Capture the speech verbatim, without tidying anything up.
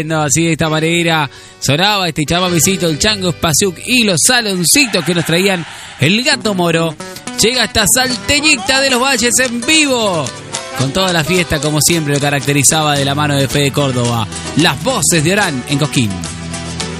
No, así de esta manera sonaba este chamamecito, el Chango Espasiuk y los saloncitos que nos traían el Gato Moro. Llega esta salteñita de los Valles en vivo, con toda la fiesta como siempre lo caracterizaba, de la mano de Fede Córdoba. Las voces de Orán en Cosquín.